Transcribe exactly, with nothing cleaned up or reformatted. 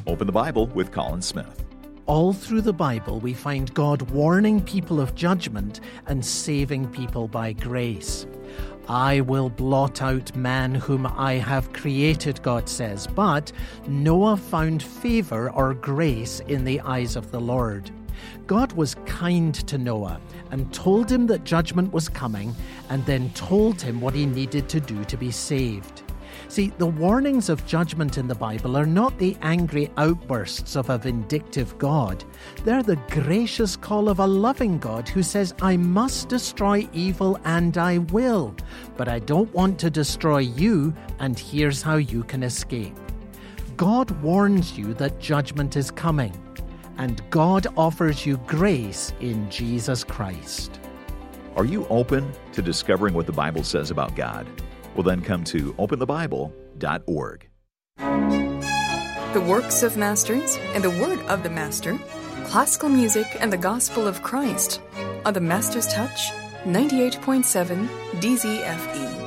Open the Bible with Colin Smith. All through the Bible, we find God warning people of judgment and saving people by grace. I will blot out man whom I have created, God says. But Noah found favor or grace in the eyes of the Lord. God was kind to Noah and told him that judgment was coming, and then told him what he needed to do to be saved. See, the warnings of judgment in the Bible are not the angry outbursts of a vindictive God. They're the gracious call of a loving God who says, I must destroy evil and I will, but I don't want to destroy you, and here's how you can escape. God warns you that judgment is coming, and God offers you grace in Jesus Christ. Are you open to discovering what the Bible says about God? Well, then come to open the bible dot org. The works of masters and the word of the master, classical music and the gospel of Christ on the Master's Touch ninety-eight point seven D Z F E.